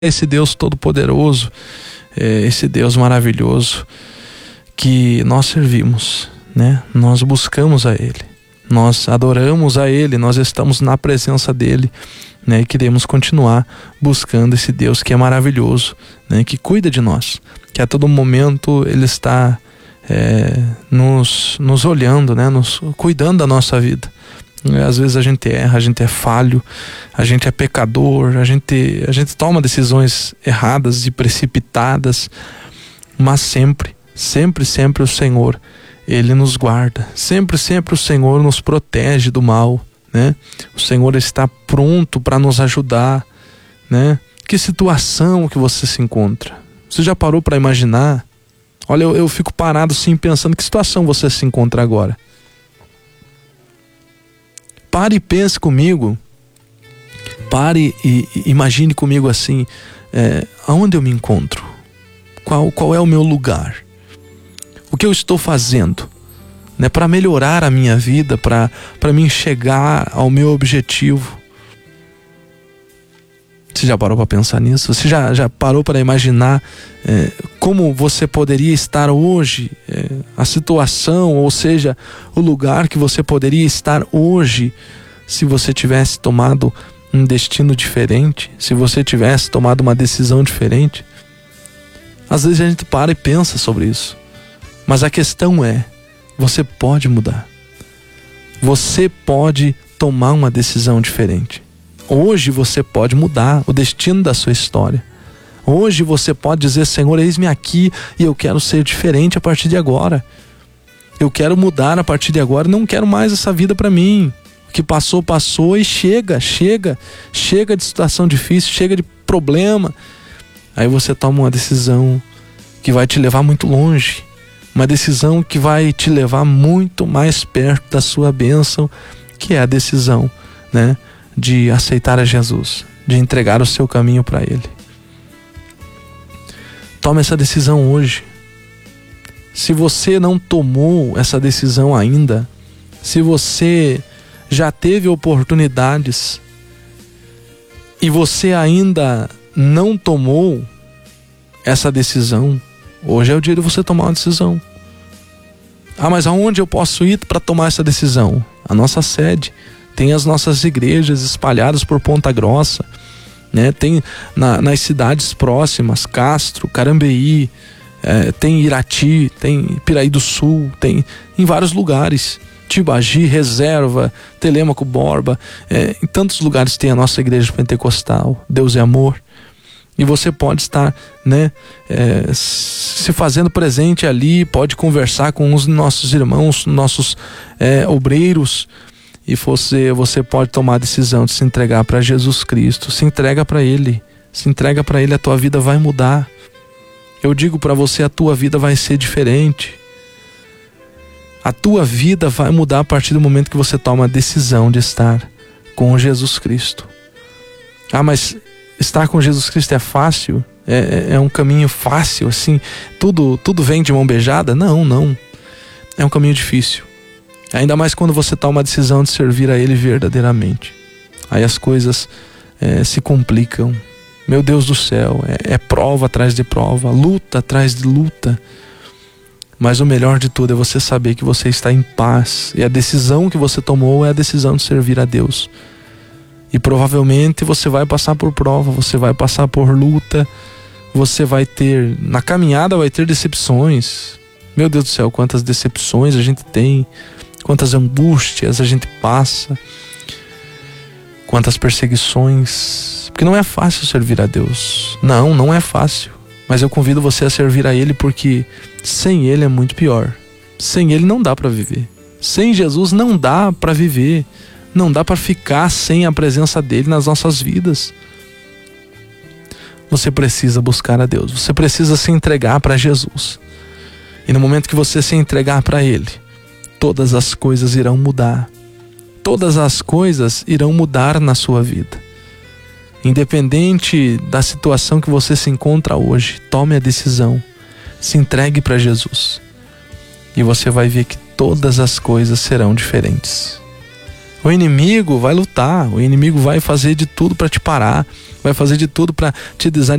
esse Deus todo-poderoso, esse Deus maravilhoso que nós servimos, né? Nós buscamos a Ele, nós adoramos a Ele, nós estamos na presença dEle, né? E queremos continuar buscando esse Deus que é maravilhoso, né? Que cuida de nós, que a todo momento Ele está nos olhando, né? Cuidando da nossa vida. Às vezes a gente erra, a gente é falho, a gente é pecador, a gente toma decisões erradas e precipitadas, mas sempre o Senhor, Ele nos guarda, sempre o Senhor nos protege do mal, né? O Senhor está pronto para nos ajudar, né? Que situação que você se encontra? Você já parou para imaginar? Olha, eu fico parado assim pensando, que situação você se encontra agora? Pare e pense comigo, pare e imagine comigo assim, aonde eu me encontro? Qual é o meu lugar? O que eu estou fazendo, né, para melhorar a minha vida, para mim chegar ao meu objetivo? Você já parou para pensar nisso? Você já parou para imaginar como você poderia estar hoje? A situação, ou seja, o lugar que você poderia estar hoje, se você tivesse tomado um destino diferente, se você tivesse tomado uma decisão diferente? Às vezes a gente para e pensa sobre isso, mas a questão é, você pode mudar, você pode tomar uma decisão diferente. Hoje você pode mudar o destino da sua história. Hoje você pode dizer: Senhor, eis-me aqui e eu quero ser diferente a partir de agora. Eu quero mudar a partir de agora, não quero mais essa vida para mim. O que passou, passou, e chega de situação difícil, chega de problema. Aí você toma uma decisão que vai te levar muito longe, uma decisão que vai te levar muito mais perto da sua bênção, que é a decisão, né, de aceitar a Jesus, de entregar o seu caminho para Ele. Tome essa decisão hoje. Se você não tomou essa decisão ainda, se você já teve oportunidades e você ainda não tomou essa decisão, hoje é o dia de você tomar uma decisão. Mas aonde eu posso ir para tomar essa decisão? A nossa sede. Tem as nossas igrejas espalhadas por Ponta Grossa, né? Tem nas cidades próximas, Castro, Carambeí, tem Irati, tem Piraí do Sul, tem em vários lugares, Tibagi, Reserva, Telêmaco, Borba, em tantos lugares tem a nossa igreja pentecostal, Deus é Amor. E você pode estar, né, se fazendo presente ali, pode conversar com os nossos irmãos, nossos obreiros, e você pode tomar a decisão de se entregar para Jesus Cristo. Se entrega para Ele, a tua vida vai mudar. Eu digo para você, a tua vida vai ser diferente. A tua vida vai mudar a partir do momento que você toma a decisão de estar com Jesus Cristo. Mas estar com Jesus Cristo é fácil? É um caminho fácil, assim, tudo vem de mão beijada? Não. É um caminho difícil. Ainda mais quando você toma a decisão de servir a Ele verdadeiramente. Aí as coisas se complicam. Meu Deus do céu, é prova atrás de prova, luta atrás de luta. Mas o melhor de tudo é você saber que você está em paz. E a decisão que você tomou é a decisão de servir a Deus. E provavelmente você vai passar por prova, você vai passar por luta, você vai ter, na caminhada vai ter decepções. Meu Deus do céu, quantas decepções a gente tem, quantas angústias a gente passa, quantas perseguições, porque não é fácil servir a Deus. Não é fácil, mas eu convido você a servir a Ele, porque sem Ele é muito pior. Sem Ele não dá para viver. Sem Jesus não dá para viver. Não dá para ficar sem a presença dEle nas nossas vidas. Você precisa buscar a Deus, você precisa se entregar para Jesus. E no momento que você se entregar para Ele, todas as coisas irão mudar. Todas as coisas irão mudar na sua vida. Independente da situação que você se encontra hoje, tome a decisão, se entregue para Jesus. E você vai ver que todas as coisas serão diferentes. O inimigo vai lutar, o inimigo vai fazer de tudo para te parar, vai fazer de tudo para te desanimar.